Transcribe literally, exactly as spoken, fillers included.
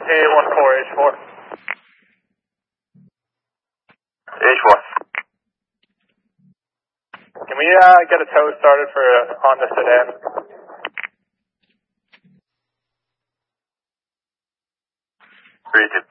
eight one four, H four. H four. Can we uh, get a tow started for uh, Honda Sedan? Three two.